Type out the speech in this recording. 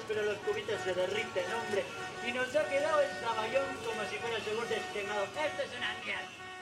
pero los cubitos se derriten, hombre. Y nos ha quedado el saballón como si fuera yogur destemado. ¡Esto es una mierda!